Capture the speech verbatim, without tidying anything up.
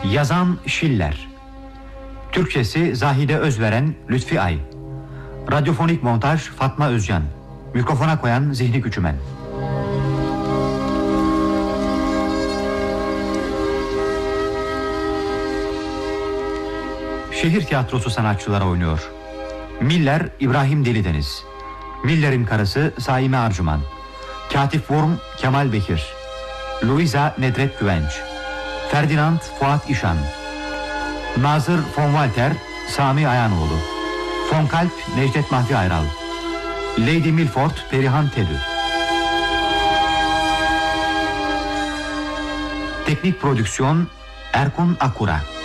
Yazan Schiller. Türkçesi Zahide Özveren, Lütfi Ay. Radyofonik montaj Fatma Özcan. Mikrofona koyan Zihni Küçümen. Şehir tiyatrosu sanatçıları oynuyor. Miller İbrahim Delideniz. Miller'in karısı Saime Arcuman. Katip Wurm Kemal Bekir. Luisa Nedret Güvenç. Ferdinand Fuat İşan. Nazır von Walter Sami Ayanoğlu. Von Kalp Necdet Mahfi Ayral. Lady Milford Perihan Tedü. Teknik prodüksiyon Erkun Akura.